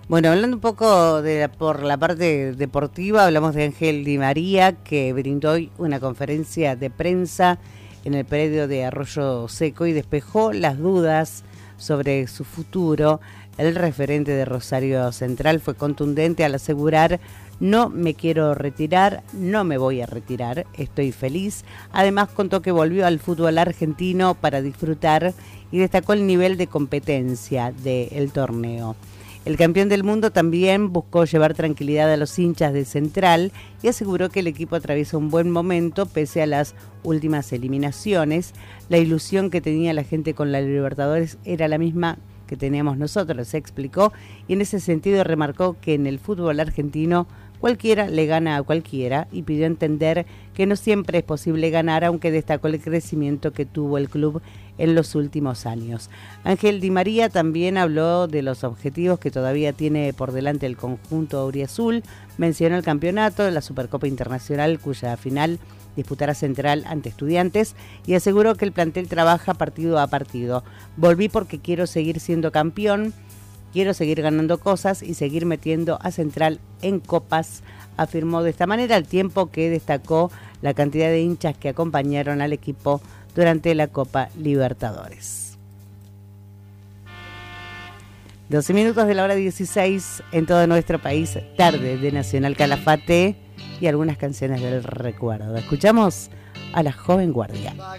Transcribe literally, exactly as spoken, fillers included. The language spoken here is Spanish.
Bueno, hablando un poco de la, por la parte deportiva, hablamos de Ángel Di María, que brindó hoy una conferencia de prensa en el predio de Arroyo Seco y despejó las dudas sobre su futuro. El referente de Rosario Central fue contundente al asegurar: no me quiero retirar, no me voy a retirar, estoy feliz. Además contó que volvió al fútbol argentino para disfrutar y destacó el nivel de competencia del torneo. El campeón del mundo también buscó llevar tranquilidad a los hinchas de Central y aseguró que el equipo atraviesa un buen momento pese a las últimas eliminaciones. La ilusión que tenía la gente con la Libertadores era la misma que teníamos nosotros, se explicó, y en ese sentido remarcó que en el fútbol argentino cualquiera le gana a cualquiera y pidió entender que no siempre es posible ganar, aunque destacó el crecimiento que tuvo el club en los últimos años. Ángel Di María también habló de los objetivos que todavía tiene por delante el conjunto auriazul, mencionó el campeonato, la Supercopa Internacional, cuya final disputará Central ante Estudiantes, y aseguró que el plantel trabaja partido a partido. Volví porque quiero seguir siendo campeón, quiero seguir ganando cosas y seguir metiendo a Central en copas, afirmó de esta manera, al tiempo que destacó la cantidad de hinchas que acompañaron al equipo durante la Copa Libertadores. doce minutos de la hora dieciséis en todo nuestro país, tarde de Nacional Calafate y algunas canciones del recuerdo. Escuchamos a La Joven Guardia.